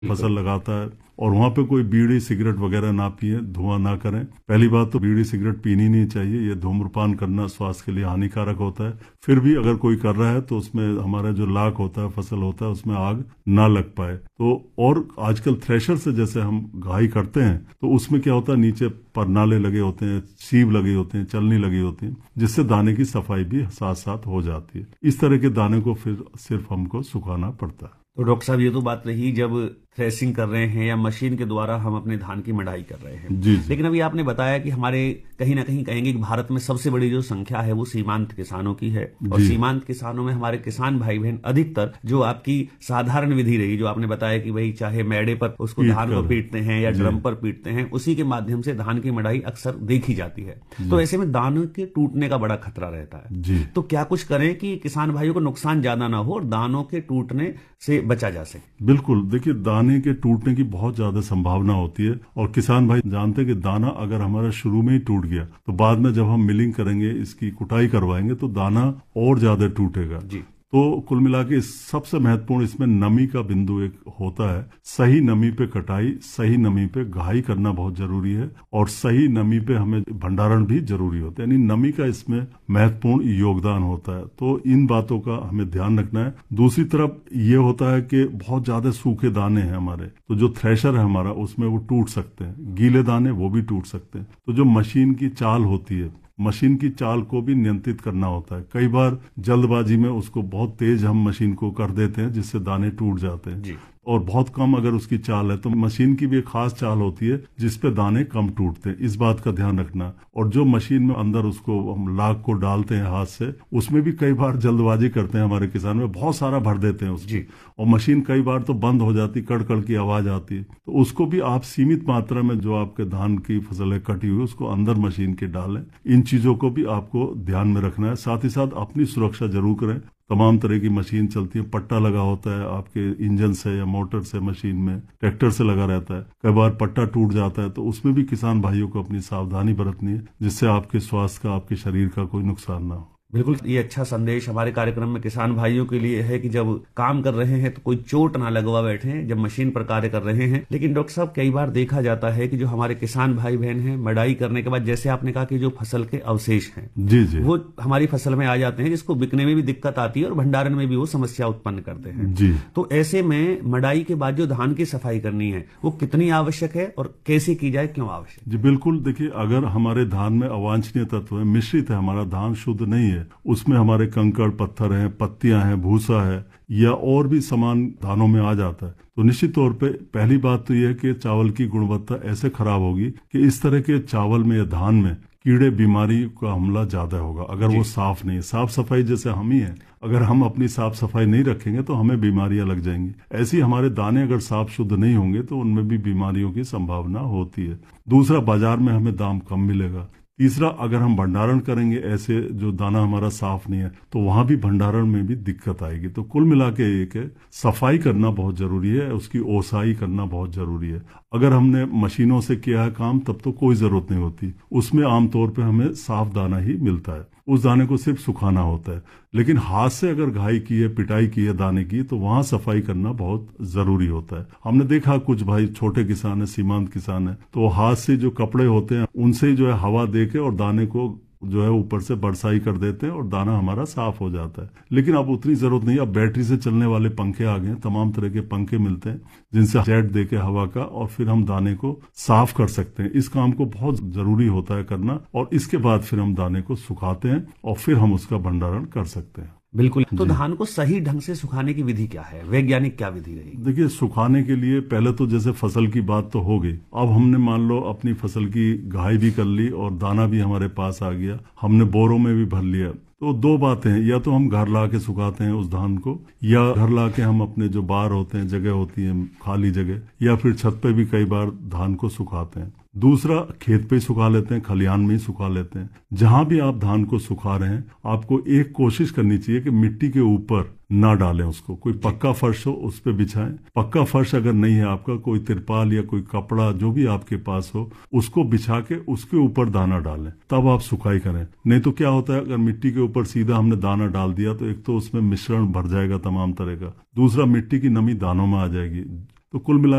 फसल लगाता है, और वहां पे कोई बीड़ी सिगरेट वगैरह ना पिए, धुआं ना करें। पहली बात तो बीड़ी सिगरेट पीनी नहीं चाहिए, ये धूम्रपान करना स्वास्थ्य के लिए हानिकारक होता है। फिर भी अगर कोई कर रहा है तो उसमें हमारा जो लाख होता है, फसल होता है, उसमें आग ना लग पाए। तो और आजकल थ्रेशर से जैसे हम घाई करते हैं तो उसमें क्या होता है, नीचे परनाले लगे होते हैं, सीव लगे होते हैं, चलनी लगी होती है, जिससे दाने की सफाई भी साथ साथ हो जाती है। इस तरह के दाने को फिर सिर्फ हमको सुखाना पड़ता है। तो डॉक्टर साहब, ये तो बात रही जब थ्रेसिंग कर रहे हैं या मशीन के द्वारा हम अपने धान की मढ़ाई कर रहे हैं। जी जी। लेकिन अभी आपने बताया कि हमारे कहीं ना कहीं कहेंगे कि भारत में सबसे बड़ी जो संख्या है वो सीमांत किसानों की है, और सीमांत किसानों में हमारे किसान भाई बहन अधिकतर जो आपकी साधारण विधि रही, जो आपने बताया कि भाई चाहे मैडे पर उसको धान को पीटते हैं या ड्रम पर पीटते हैं, उसी के माध्यम से धान की मढ़ाई अक्सर देखी जाती है। तो ऐसे में दानों के टूटने का बड़ा खतरा रहता है। तो क्या कुछ करें कि किसान भाइयों को नुकसान ज्यादा ना हो और दानों के टूटने से बचा जा सके? बिल्कुल, देखिए दाने के टूटने की बहुत ज्यादा संभावना होती है, और किसान भाई जानते हैं कि दाना अगर हमारा शुरू में ही टूट गया तो बाद में जब हम मिलिंग करेंगे, इसकी कुटाई करवाएंगे, तो दाना और ज्यादा टूटेगा जी। तो कुल मिला के सबसे महत्वपूर्ण इसमें नमी का बिंदु एक होता है। सही नमी पे कटाई, सही नमी पे घाई करना बहुत जरूरी है, और सही नमी पे हमें भंडारण भी जरूरी होता है, यानी नमी का इसमें महत्वपूर्ण योगदान होता है। तो इन बातों का हमें ध्यान रखना है। दूसरी तरफ ये होता है कि बहुत ज्यादा सूखे दाने हैं हमारे, तो जो थ्रेशर है हमारा उसमें वो टूट सकते हैं, गीले दाने वो भी टूट सकते हैं। तो जो मशीन की चाल होती है, मशीन की चाल को भी नियंत्रित करना होता है। कई बार जल्दबाजी में उसको बहुत तेज हम मशीन को कर देते हैं, जिससे दाने टूट जाते हैं जी। और बहुत कम अगर उसकी चाल है तो मशीन की भी एक खास चाल होती है जिसपे दाने कम टूटते हैं। इस बात का ध्यान रखना। और जो मशीन में अंदर उसको हम लाख को डालते हैं हाथ से, उसमें भी कई बार जल्दबाजी करते हैं हमारे किसान, में बहुत सारा भर देते हैं उसकी, और मशीन कई बार तो बंद हो जाती, कड़कड़ की आवाज आती है। तो उसको भी आप सीमित मात्रा में, जो आपके धान की फसल है कटी हुई, उसको अंदर मशीन के डालें। इन चीजों को भी आपको ध्यान में रखना है। साथ ही साथ अपनी सुरक्षा जरूर करें। तमाम तरह की मशीन चलती है, पट्टा लगा होता है आपके इंजन से या मोटर से, मशीन में ट्रैक्टर से लगा रहता है, कई बार पट्टा टूट जाता है, तो उसमें भी किसान भाइयों को अपनी सावधानी बरतनी है, जिससे आपके स्वास्थ्य का, आपके शरीर का कोई नुकसान ना हो। बिल्कुल, ये अच्छा संदेश हमारे कार्यक्रम में किसान भाइयों के लिए है कि जब काम कर रहे हैं तो कोई चोट ना लगवा बैठे जब मशीन पर कार्य कर रहे हैं। लेकिन डॉक्टर साहब, कई बार देखा जाता है कि जो हमारे किसान भाई बहन हैं, मढ़ाई करने के बाद जैसे आपने कहा कि जो फसल के अवशेष हैं जी जी, वो हमारी फसल में आ जाते हैं, जिसको बिकने में भी दिक्कत आती है और भंडारण में भी वो समस्या उत्पन्न करते हैं जी। तो ऐसे में मढ़ाई के बाद जो धान की सफाई करनी है वो कितनी आवश्यक है और कैसे की जाए, क्यों आवश्यक? जी बिल्कुल, देखिए अगर हमारे धान में अवांछनीय तत्व है, मिश्रित है, हमारा धान शुद्ध नहीं है, उसमें हमारे कंकड़ पत्थर हैं, पत्तियां हैं, भूसा है, या और भी सामान धानों में आ जाता है, तो निश्चित तौर पे पहली बात तो यह है कि चावल की गुणवत्ता ऐसे खराब होगी कि इस तरह के चावल में या धान में कीड़े बीमारी का हमला ज्यादा होगा। अगर वो साफ नहीं है, साफ सफाई जैसे हम ही है, अगर हम अपनी साफ सफाई नहीं रखेंगे तो हमें बीमारियां लग जाएंगी। ऐसे ही हमारे दाने अगर साफ शुद्ध नहीं होंगे तो उनमें भी बीमारियों की संभावना होती है। दूसरा, बाजार में हमें दाम कम मिलेगा। तीसरा, अगर हम भंडारण करेंगे ऐसे जो दाना हमारा साफ नहीं है तो वहां भी भंडारण में भी दिक्कत आएगी। तो कुल मिला के एक है, सफाई करना बहुत जरूरी है, उसकी ओसाई करना बहुत जरूरी है। अगर हमने मशीनों से किया है काम तब तो कोई जरूरत नहीं होती, उसमें आमतौर पे हमें साफ दाना ही मिलता है, उस दाने को सिर्फ सुखाना होता है। लेकिन हाथ से अगर घाई की है, पिटाई की है दाने की, तो वहां सफाई करना बहुत जरूरी होता है। हमने देखा कुछ भाई छोटे किसान है, सीमांत किसान है, तो हाथ से जो कपड़े होते हैं उनसे ही जो है हवा देके और दाने को जो है ऊपर से बरसाई कर देते हैं और दाना हमारा साफ हो जाता है। लेकिन अब उतनी जरूरत नहीं, अब बैटरी से चलने वाले पंखे आ गए हैं, तमाम तरह के पंखे मिलते हैं जिनसे जेट देके हवा का, और फिर हम दाने को साफ कर सकते हैं। इस काम को बहुत जरूरी होता है करना, और इसके बाद फिर हम दाने को सुखाते हैं और फिर हम उसका भंडारण कर सकते हैं। बिल्कुल। तो धान को सही ढंग से सुखाने की विधि क्या है, वैज्ञानिक क्या विधि रही? देखिए, सुखाने के लिए पहले तो जैसे फसल की बात तो हो गई, अब हमने मान लो अपनी फसल की घाई भी कर ली और दाना भी हमारे पास आ गया, हमने बोरों में भी भर लिया। तो दो बातें हैं, या तो हम घर ला के सुखाते हैं उस धान को, या घर ला के हम अपने जो बार होते हैं, जगह होती है खाली जगह, या फिर छत पे भी कई बार धान को सुखाते हैं। दूसरा, खेत पे ही सुखा लेते हैं, खलिहान में ही सुखा लेते हैं। जहां भी आप धान को सुखा रहे हैं, आपको एक कोशिश करनी चाहिए कि मिट्टी के ऊपर ना डालें उसको, कोई पक्का फर्श हो उस पे बिछाएं। पक्का फर्श अगर नहीं है आपका, कोई तिरपाल या कोई कपड़ा जो भी आपके पास हो, उसको बिछा के उसके ऊपर दाना डालें, तब आप सुखाई करें। नहीं तो क्या होता है, अगर मिट्टी के ऊपर सीधा हमने दाना डाल दिया तो एक तो उसमें मिश्रण भर जाएगा तमाम तरह का, दूसरा मिट्टी की नमी दानों में आ जाएगी, तो कुल मिला